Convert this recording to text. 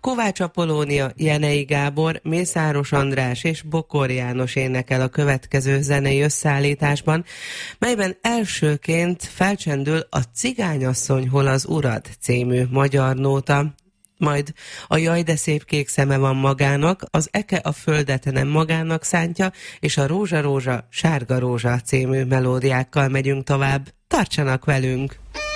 Kovács Apollónia, Jenei Gábor, Mészáros András és Bokor János énekel a következő zenei összeállításban, melyben elsőként felcsendül a Cigányasszony, hol az urad című magyar nóta, majd a Jaj, de szép kék szeme van magának, az Eke a földet nem magának szántja, és a Rózsa, rózsa, sárga rózsa című melódiákkal megyünk tovább. Tartsanak velünk!